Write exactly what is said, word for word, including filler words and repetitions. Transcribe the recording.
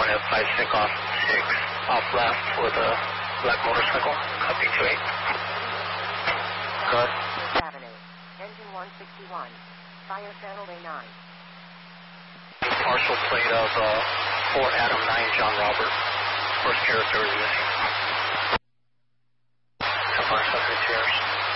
at five six off six, off left with a black motorcycle, copy two eight. Good. Avenue, engine one sixty-one, fire channel A nine. Partial plate of uh, four Adam nine John Robert. First character is missing. So far, subject chairs.